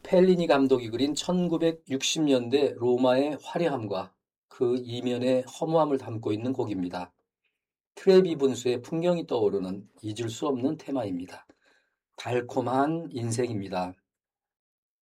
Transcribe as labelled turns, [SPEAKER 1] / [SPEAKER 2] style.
[SPEAKER 1] 펠리니 감독이 그린 1960년대 로마의 화려함과 그 이면의 허무함을 담고 있는 곡입니다. 트레비 분수의 풍경이 떠오르는 잊을 수 없는 테마입니다. 달콤한 인생입니다.